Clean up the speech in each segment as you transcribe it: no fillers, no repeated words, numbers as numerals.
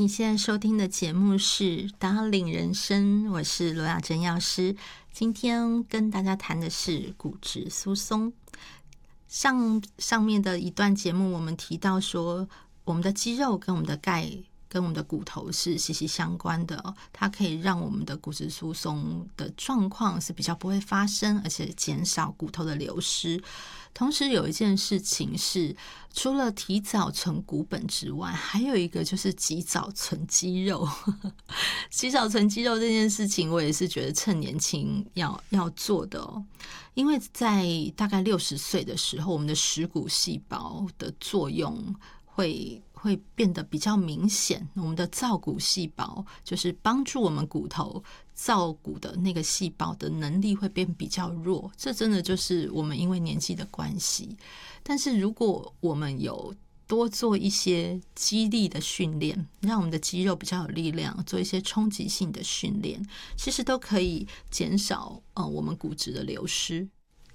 你现在收听的节目是《Darling 人生》，我是罗雅珍药师。今天跟大家谈的是骨质疏松。上面的一段节目，我们提到说，我们的肌肉跟我们的钙跟我们的骨头是息息相关的，它可以让我们的骨质疏松的状况是比较不会发生，而且减少骨头的流失。同时有一件事情是，除了提早存骨本之外，还有一个就是及早存肌肉。及早存肌肉这件事情，我也是觉得趁年轻要做的哦。因为在大概60岁的时候，我们的蚀骨细胞的作用会变得比较明显，我们的造骨细胞就是帮助我们骨头造骨的那个细胞的能力会变比较弱，这真的就是我们因为年纪的关系。但是如果我们有多做一些肌力的训练，让我们的肌肉比较有力量，做一些冲击性的训练，其实都可以减少我们骨质的流失。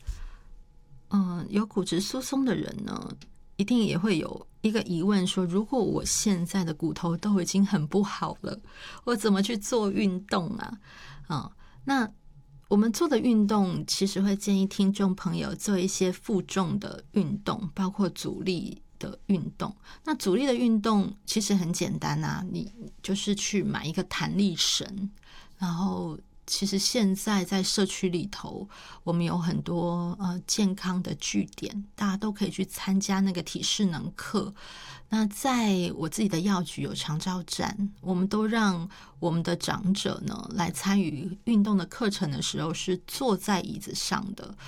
有骨质疏松的人呢，一定也会有一个疑问说，如果我现在的骨头都已经很不好了，我怎么去做运动啊？那我们做的运动其实会建议听众朋友做一些负重的运动，包括阻力的运动。那阻力的运动其实很简单啊，你就是去买一个弹力绳，然后其实现在在社区里头，我们有很多健康的据点，大家都可以去参加那个体适能课。那在我自己的药局有长照站，我们都让我们的长者呢来参与运动的课程的时候是坐在椅子上的，